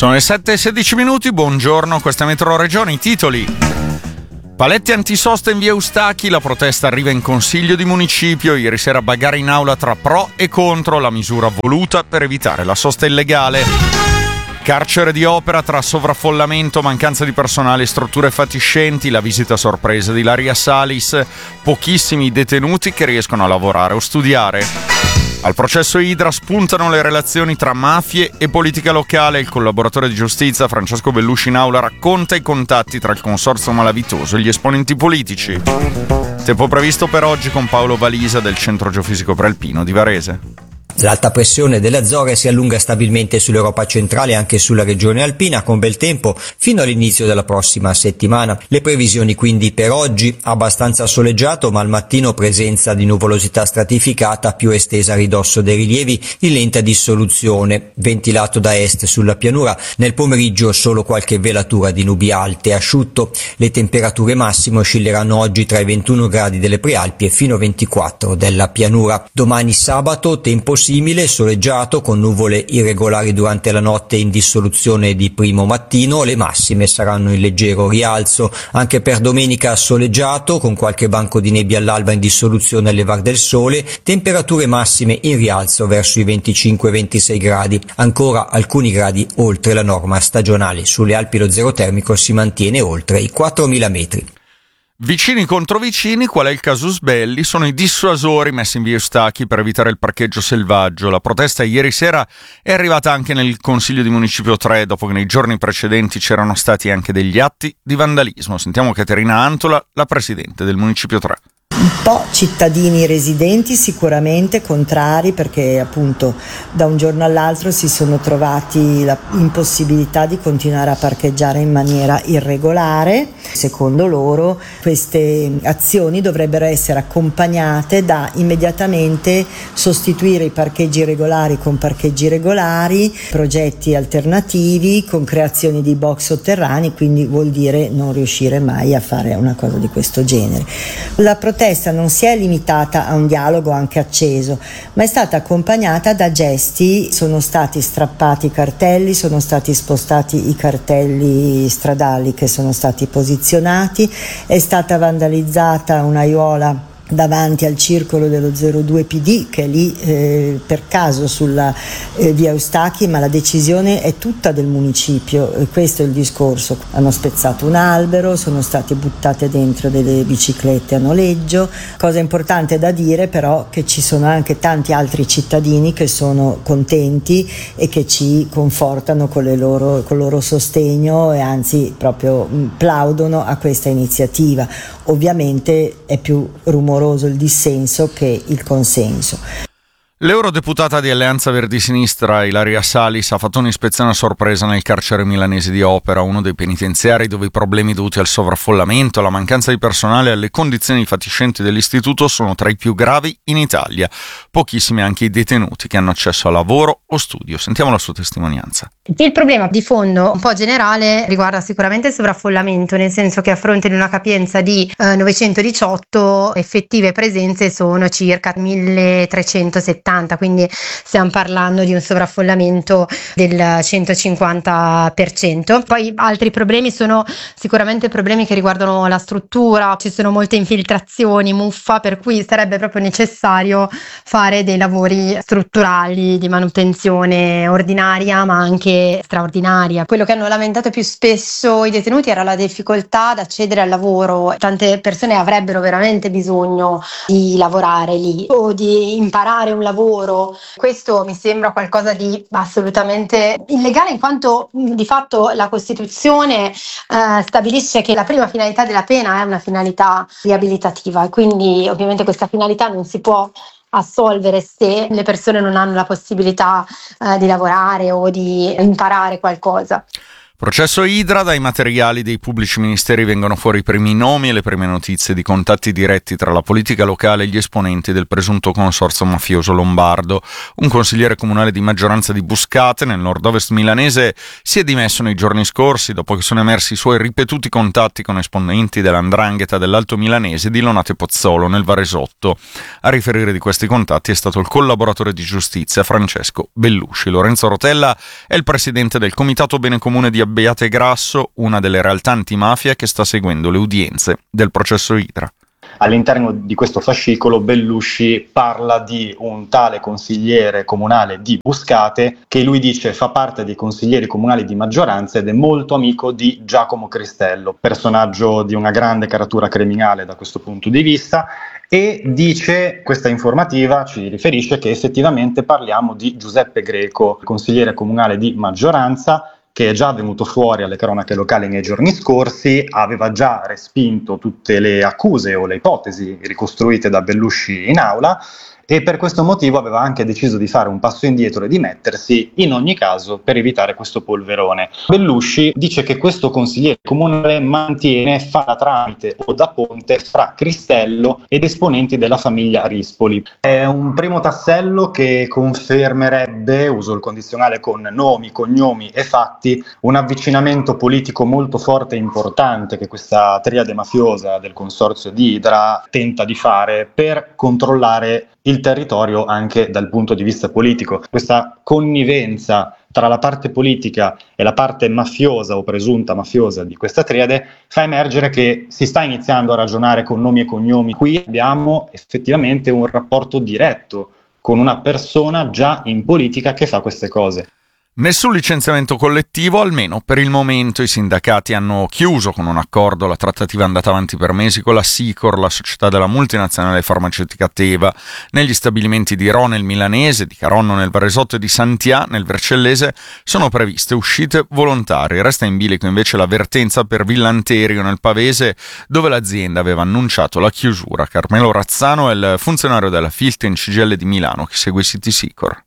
Sono le 7:16, buongiorno, questa è Metro Regione, i titoli. Paletti antisosta in via Eustacchi, la protesta arriva in consiglio di municipio, ieri sera bagarre in aula tra pro e contro la misura voluta per evitare la sosta illegale. Carcere di Opera tra sovraffollamento, mancanza di personale e strutture fatiscenti, la visita sorpresa di Ilaria Salis, pochissimi detenuti che riescono a lavorare o studiare. Al processo Idra spuntano le relazioni tra mafie e politica locale. Il collaboratore di giustizia Francesco Bellusci in aula racconta i contatti tra il consorzio malavitoso e gli esponenti politici. Tempo previsto per oggi con Paolo Valisa del Centro Geofisico Prealpino di Varese. L'alta pressione delle Azzorre si allunga stabilmente sull'Europa centrale e anche sulla regione alpina con bel tempo fino all'inizio della prossima settimana. Le previsioni quindi per oggi: abbastanza soleggiato, ma al mattino presenza di nuvolosità stratificata più estesa a ridosso dei rilievi in lenta dissoluzione, ventilato da est sulla pianura. Nel pomeriggio solo qualche velatura di nubi alte, asciutto. Le temperature massime oscilleranno oggi tra i 21 gradi delle Prealpi e fino a 24 della pianura. Domani sabato tempo simile, soleggiato con nuvole irregolari durante la notte in dissoluzione di primo mattino. Le massime saranno in leggero rialzo. Anche per domenica soleggiato con qualche banco di nebbia all'alba in dissoluzione al levar del sole, temperature massime in rialzo verso i 25-26 gradi, ancora alcuni gradi oltre la norma stagionale. Sulle Alpi lo zero termico si mantiene oltre i 4.000 metri. Vicini contro vicini, qual è il casus belli? Sono i dissuasori messi in via Eustacchi per evitare il parcheggio selvaggio. La protesta ieri sera è arrivata anche nel Consiglio di Municipio 3, dopo che nei giorni precedenti c'erano stati anche degli atti di vandalismo. Sentiamo Caterina Antola, la presidente del Municipio 3. Un po' cittadini residenti sicuramente contrari, perché appunto da un giorno all'altro si sono trovati l'impossibilità di continuare a parcheggiare in maniera irregolare. Secondo loro queste azioni dovrebbero essere accompagnate da immediatamente sostituire i parcheggi regolari con parcheggi regolari, progetti alternativi con creazioni di box sotterranei, quindi vuol dire non riuscire mai a fare una cosa di questo genere. La protesta non si è limitata a un dialogo anche acceso, ma è stata accompagnata da gesti. Sono stati strappati i cartelli, sono stati spostati i cartelli stradali che sono stati posizionati, è stata vandalizzata un'aiuola davanti al circolo dello 02 PD che è lì per caso sulla via Eustacchi, ma la decisione è tutta del municipio, questo è il discorso. Hanno spezzato un albero, sono state buttate dentro delle biciclette a noleggio. Cosa importante da dire però che ci sono anche tanti altri cittadini che sono contenti e che ci confortano con il loro sostegno e anzi proprio plaudono a questa iniziativa. Ovviamente è più rumoroso il dissenso che il consenso. L'eurodeputata di Alleanza Verdi-Sinistra Ilaria Salis ha fatto un'ispezione a sorpresa nel carcere milanese di Opera, uno dei penitenziari dove i problemi dovuti al sovraffollamento, alla mancanza di personale e alle condizioni fatiscenti dell'istituto sono tra i più gravi in Italia. Pochissimi anche i detenuti che hanno accesso a lavoro o studio. Sentiamo la sua testimonianza. Il problema di fondo un po' generale riguarda sicuramente il sovraffollamento, nel senso che a fronte di una capienza di 918 effettive presenze sono circa 1370, quindi stiamo parlando di un sovraffollamento del 150%. Poi altri problemi sono sicuramente problemi che riguardano la struttura, ci sono molte infiltrazioni, muffa, per cui sarebbe proprio necessario fare dei lavori strutturali di manutenzione ordinaria ma anche straordinaria. Quello che hanno lamentato più spesso i detenuti era la difficoltà ad accedere al lavoro. Tante persone avrebbero veramente bisogno di lavorare lì o di imparare un lavoro. Questo mi sembra qualcosa di assolutamente illegale, in quanto di fatto la Costituzione stabilisce che la prima finalità della pena è una finalità riabilitativa e quindi ovviamente questa finalità non si può assolvere se le persone non hanno la possibilità di lavorare o di imparare qualcosa. Processo Idra, dai materiali dei pubblici ministeri vengono fuori i primi nomi e le prime notizie di contatti diretti tra la politica locale e gli esponenti del presunto consorzio mafioso lombardo. Un consigliere comunale di maggioranza di Buscate, nel nord-ovest milanese, si è dimesso nei giorni scorsi dopo che sono emersi i suoi ripetuti contatti con esponenti dell''ndrangheta dell'Alto Milanese di Lonate Pozzolo, nel Varesotto. A riferire di questi contatti è stato il collaboratore di giustizia Francesco Bellusci. Lorenzo Rotella è il presidente del Comitato Bene Comune di Abbiate Grasso, una delle realtà antimafia che sta seguendo le udienze del processo Idra. All'interno di questo fascicolo Bellusci parla di un tale consigliere comunale di Buscate che lui dice fa parte dei consiglieri comunali di maggioranza ed è molto amico di Giacomo Cristello, personaggio di una grande caratura criminale da questo punto di vista, e dice, questa informativa ci riferisce che effettivamente parliamo di Giuseppe Greco, consigliere comunale di maggioranza, che è già venuto fuori alle cronache locali nei giorni scorsi, aveva già respinto tutte le accuse o le ipotesi ricostruite da Bellusci in aula e per questo motivo aveva anche deciso di fare un passo indietro e di dimettersi in ogni caso per evitare questo polverone. Bellusci dice che questo consigliere comunale fa da tramite o da ponte fra Cristello ed esponenti della famiglia Rispoli. È un primo tassello che confermerebbe, uso il condizionale con nomi, cognomi e fatti, un avvicinamento politico molto forte e importante che questa triade mafiosa del consorzio di Idra tenta di fare per controllare il territorio anche dal punto di vista politico. Questa connivenza tra la parte politica e la parte mafiosa o presunta mafiosa di questa triade fa emergere che si sta iniziando a ragionare con nomi e cognomi. Qui abbiamo effettivamente un rapporto diretto con una persona già in politica che fa queste cose. Nessun licenziamento collettivo, almeno per il momento. I sindacati hanno chiuso con un accordo la trattativa andata avanti per mesi con la Sicor, la società della multinazionale farmaceutica Teva. Negli stabilimenti di Rho nel Milanese, di Caronno nel Varesotto e di Santià nel Vercellese sono previste uscite volontarie. Resta in bilico invece l'avvertenza per Villanterio nel Pavese, dove l'azienda aveva annunciato la chiusura. Carmelo Razzano è il funzionario della Filten CGIL di Milano che segue i siti Sicor.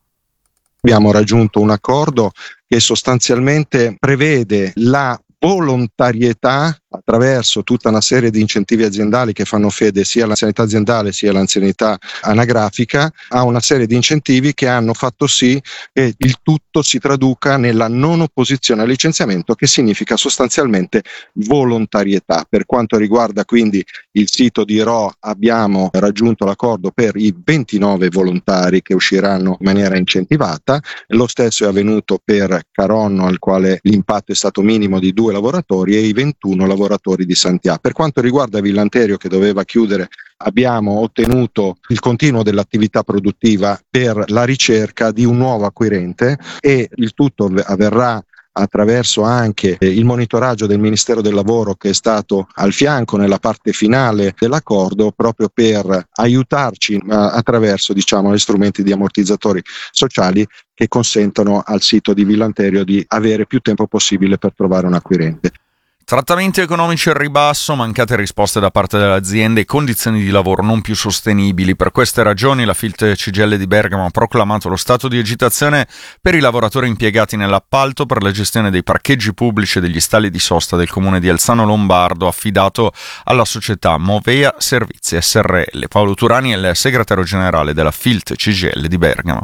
Abbiamo raggiunto un accordo che sostanzialmente prevede la volontarietà attraverso tutta una serie di incentivi aziendali che fanno fede sia all'anzianità aziendale sia all'anzianità anagrafica, a una serie di incentivi che hanno fatto sì che il tutto si traduca nella non opposizione al licenziamento, che significa sostanzialmente volontarietà. Per quanto riguarda quindi il sito di Rho, abbiamo raggiunto l'accordo per i 29 volontari che usciranno in maniera incentivata. Lo stesso è avvenuto per Caronno, al quale l'impatto è stato minimo di 2 lavoratori, e i 21 lavoratori di Santià. Per quanto riguarda Villanterio, che doveva chiudere, abbiamo ottenuto il continuo dell'attività produttiva per la ricerca di un nuovo acquirente, e il tutto avverrà attraverso anche il monitoraggio del Ministero del Lavoro, che è stato al fianco nella parte finale dell'accordo proprio per aiutarci attraverso gli strumenti di ammortizzatori sociali che consentono al sito di Villanterio di avere più tempo possibile per trovare un acquirente. Trattamenti economici al ribasso, mancate risposte da parte delle aziende e condizioni di lavoro non più sostenibili. Per queste ragioni la Filt CGIL di Bergamo ha proclamato lo stato di agitazione per i lavoratori impiegati nell'appalto per la gestione dei parcheggi pubblici e degli stalli di sosta del comune di Alzano Lombardo, affidato alla società Movea Servizi SRL. Paolo Turani è il segretario generale della Filt CGIL di Bergamo.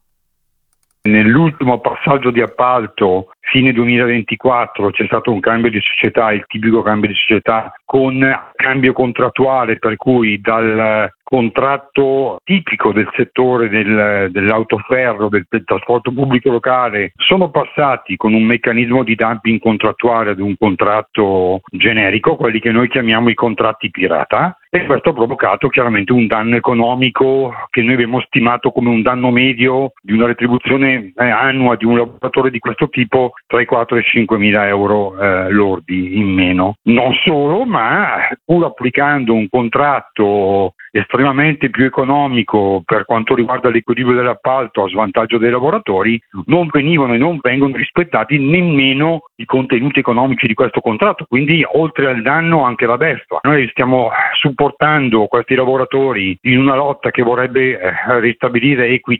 Nell'ultimo passaggio di appalto, fine 2024, c'è stato un cambio di società, il tipico cambio di società con cambio contrattuale, per cui dal contratto tipico del settore dell'autoferro, del trasporto pubblico locale, sono passati con un meccanismo di dumping contrattuale ad un contratto generico, quelli che noi chiamiamo i contratti pirata, e questo ha provocato chiaramente un danno economico che noi abbiamo stimato come un danno medio di una retribuzione annua di un lavoratore di questo tipo tra i 4 e 5 mila euro lordi in meno. Non solo, ma pur applicando un contratto estremamente più economico per quanto riguarda l'equilibrio dell'appalto a svantaggio dei lavoratori, non venivano e non vengono rispettati nemmeno i contenuti economici di questo contratto, quindi oltre al danno anche la beffa. Noi stiamo supportando questi lavoratori in una lotta che vorrebbe ristabilire equità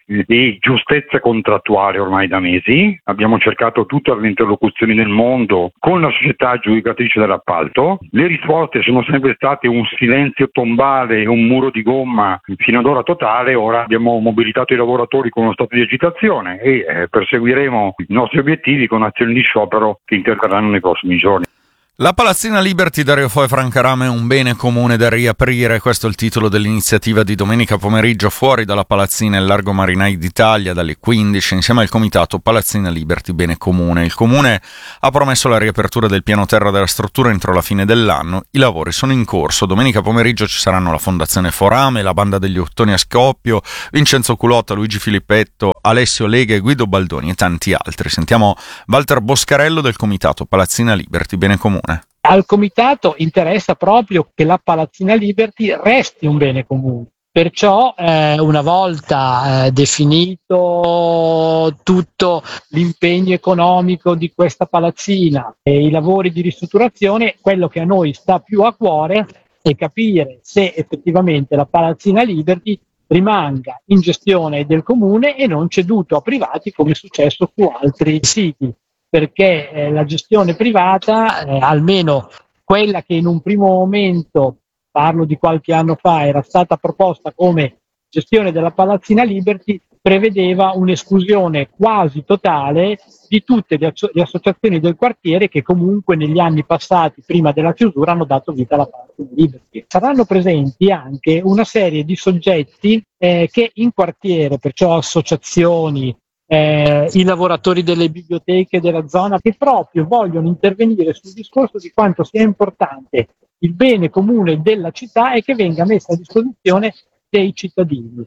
di giustezza contrattuale ormai da mesi. Abbiamo cercato tutte le interlocuzioni del mondo con la società aggiudicatrice dell'appalto. Le risposte sono sempre state un silenzio tombale, un muro di gomma fino ad ora totale. Ora abbiamo mobilitato i lavoratori con uno stato di agitazione e perseguiremo i nostri obiettivi con azioni di sciopero che interverranno nei prossimi giorni. La Palazzina Liberty Dario Fo e Francarama è un bene comune da riaprire, questo è il titolo dell'iniziativa di domenica pomeriggio fuori dalla Palazzina il Largo Marinai d'Italia dalle 15 insieme al comitato Palazzina Liberty Bene Comune. Il comune ha promesso la riapertura del piano terra della struttura entro la fine dell'anno, i lavori sono in corso, domenica pomeriggio ci saranno la Fondazione Forame, la Banda degli Ottoni a Scoppio, Vincenzo Culotta, Luigi Filippetto, Alessio Lega e Guido Baldoni e tanti altri. Sentiamo Walter Boscarello del comitato Palazzina Liberty Bene Comune. Al comitato interessa proprio che la Palazzina Liberty resti un bene comune, perciò una volta definito tutto l'impegno economico di questa palazzina e i lavori di ristrutturazione, quello che a noi sta più a cuore è capire se effettivamente la Palazzina Liberty rimanga in gestione del comune e non ceduto a privati come è successo su altri siti, perché la gestione privata, almeno quella che in un primo momento, parlo di qualche anno fa, era stata proposta come gestione della Palazzina Liberty, prevedeva un'esclusione quasi totale di tutte le associazioni del quartiere che comunque negli anni passati, prima della chiusura, hanno dato vita alla Palazzina Liberty. Saranno presenti anche una serie di soggetti che in quartiere, perciò associazioni, i lavoratori delle biblioteche della zona, che proprio vogliono intervenire sul discorso di quanto sia importante il bene comune della città e che venga messa a disposizione dei cittadini.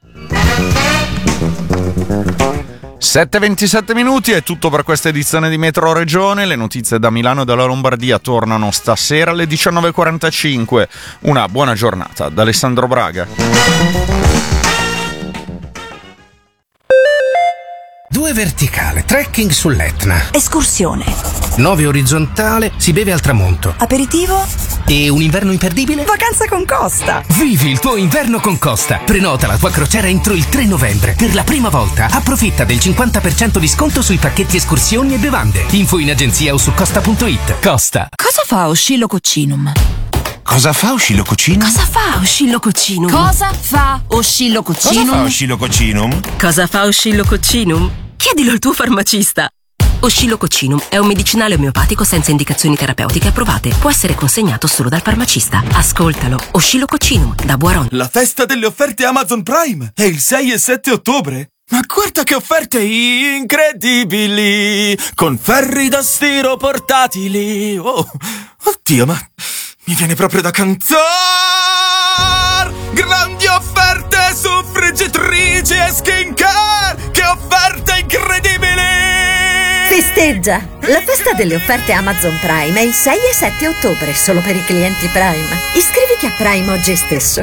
7:27 minuti, è tutto per questa edizione di Metro Regione. Le notizie da Milano e dalla Lombardia tornano stasera alle 19:45. Una buona giornata da Alessandro Braga. 2 verticale, trekking sull'Etna. Escursione. 9 orizzontale, si beve al tramonto. Aperitivo. E un inverno imperdibile? Vacanza con Costa. Vivi il tuo inverno con Costa. Prenota la tua crociera entro il 3 novembre. Per la prima volta approfitta del 50% di sconto sui pacchetti escursioni e bevande. Info in agenzia o su costa.it. Costa. Cosa fa Oscillococcinum? Cosa fa Oscillococcinum? Cosa fa Oscillococcinum? Cosa fa Oscillococcinum? Cosa fa Oscillococcinum? Cosa fa Oscillococcinum? Chiedilo al tuo farmacista. Oscillococcinum è un medicinale omeopatico senza indicazioni terapeutiche approvate. Può essere consegnato solo dal farmacista. Ascoltalo. Oscillococcinum da Buaron. La festa delle offerte Amazon Prime è il 6 e 7 ottobre. Ma guarda che offerte incredibili! Con ferri da stiro portatili. Oh, oddio, ma mi viene proprio da cantare! Grandi offerte su friggitrici e skincare! Che offerte incredibili! Festeggia! La festa delle offerte Amazon Prime è il 6 e 7 ottobre, solo per i clienti Prime. Iscriviti a Prime oggi stesso.